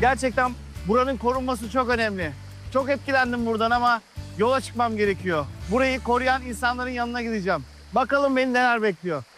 Gerçekten buranın korunması çok önemli. Çok etkilendim buradan ama yola çıkmam gerekiyor. Burayı koruyan insanların yanına gideceğim. Bakalım beni neler bekliyor.